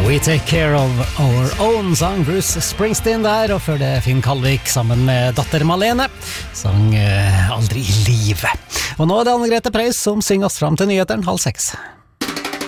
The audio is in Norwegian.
We take care of our own, sang Bruce Springsteen der, og før det Finn Kalvik sammen med datter Malene, sang Aldri i livet. Og nå det Anne Grete Preus som synger oss frem til nyheteren 5:30.